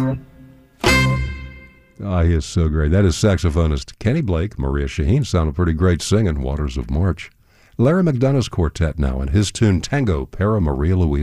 Ah, he is so great. That is saxophonist Kenny Blake. Maria Shaheen sounded pretty great singing Waters of March. Larry McDonough's quartet now, and his tune Tango para Maria Luisa.